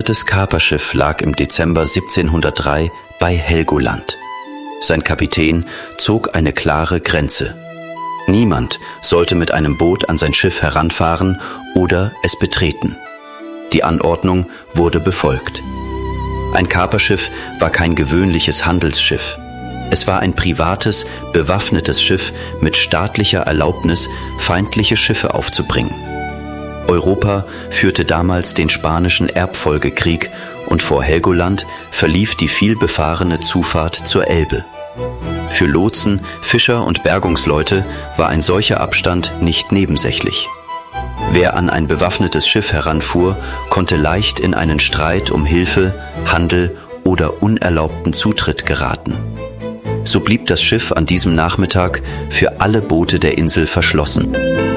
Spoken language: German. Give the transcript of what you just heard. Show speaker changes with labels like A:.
A: befreundetes Kaperschiff lag im Dezember 1703 bei Helgoland. Sein Kapitän zog eine klare Grenze. Niemand sollte mit einem Boot an sein Schiff heranfahren oder es betreten. Die Anordnung wurde befolgt. Ein Kaperschiff war kein gewöhnliches Handelsschiff. Es war ein privates, bewaffnetes Schiff mit staatlicher Erlaubnis, feindliche Schiffe aufzubringen. Europa führte damals den Spanischen Erbfolgekrieg und vor Helgoland verlief die vielbefahrene Zufahrt zur Elbe. Für Lotsen, Fischer und Bergungsleute war ein solcher Abstand nicht nebensächlich. Wer an ein bewaffnetes Schiff heranfuhr, konnte leicht in einen Streit um Hilfe, Handel oder unerlaubten Zutritt geraten. So blieb das Schiff an diesem Nachmittag für alle Boote der Insel verschlossen.